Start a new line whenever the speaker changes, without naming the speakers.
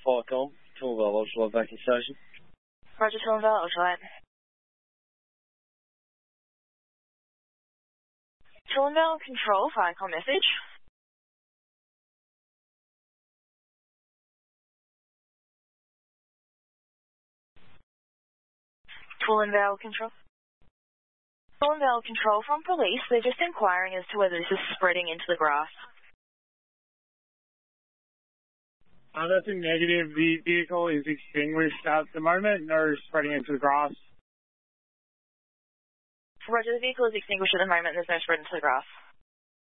Falcon, Toolville, Ultra back in session.
Roger, Toolville, Ultra. Toolville, control, Falcon message. Toolville, control. Toolville, control from police. They're just inquiring as to whether this is spreading into the grass.
Nothing negative. The vehicle is extinguished at the moment, or spreading into the grass.
Roger, the vehicle is extinguished at the moment. There's no spread into the grass.